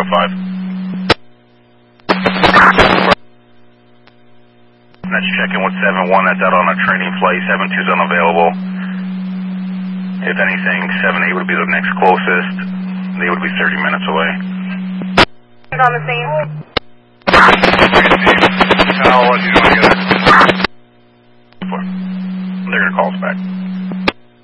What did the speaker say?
Let's check in with 7-1. That's out on a training flight. 7-2's unavailable. If anything, 7-8 would be the next closest. They would be 30 minutes away. On the scene. I'll let you know when I get it. They're going to call us back.